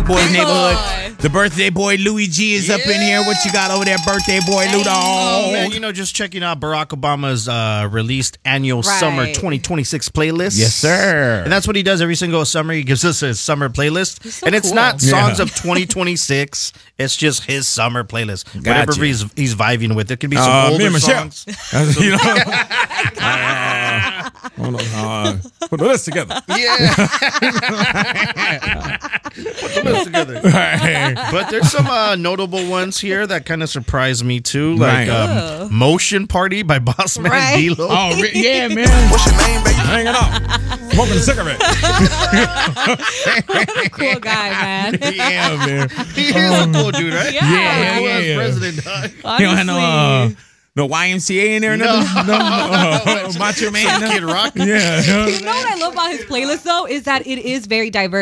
boy's neighborhood. The birthday boy Louis G is up in here. What you got over there, birthday boy Ludo? Oh, man, just checking out Barack Obama's released annual summer 2026 playlist. Yes, sir. And that's what he does every single summer. He gives us his summer playlist. So and it's cool. not songs of 2026. It's just his summer playlist. Whatever he's vibing with. It could be some older songs. You know? Put the list together. Yeah. Put the list together. But there's some notable ones here that kind of surprised me too. Like Motion Party by Bossman and D-Lo. Oh, yeah, man. What's your name, baby? Hanging out. Smoking a cigarette. What a cool guy, man. Yeah, man. He is a cool dude, right? Yeah. Cool as president. You don't have no YMCA in there or nothing? No. Macho Man? Kid Rock. Yeah. You know what I love about his playlist, though, is that it is very diverse.